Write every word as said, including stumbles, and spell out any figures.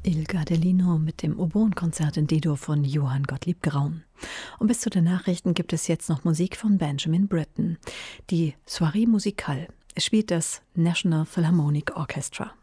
Il Gardelino mit dem Oboenkonzert in D-Dur von Johann Gottlieb Graun. Und bis zu den Nachrichten gibt es jetzt noch Musik von Benjamin Britten. Die Soirée Musicale. Es spielt das National Philharmonic Orchestra.